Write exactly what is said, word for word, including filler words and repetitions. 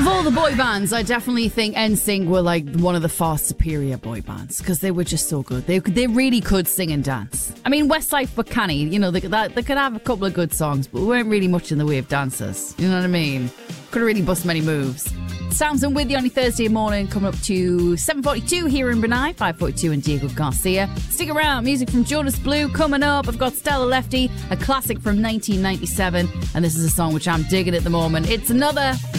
Of all the boy bands, I definitely think N Sync were like one of the far superior boy bands because they were just so good. They they really could sing and dance. I mean, Westlife were canny, you know, they, that, they could have a couple of good songs, but we weren't really much in the way of dancers. You know what I mean? Couldn't really bust many moves. Samson with you on your Thursday morning, coming up to seven forty-two here in Brunei, five forty-two in Diego Garcia. Stick around, music from Jonas Blue coming up. I've got Stella Lefty, a classic from nineteen ninety-seven, and this is a song which I'm digging at the moment. It's Another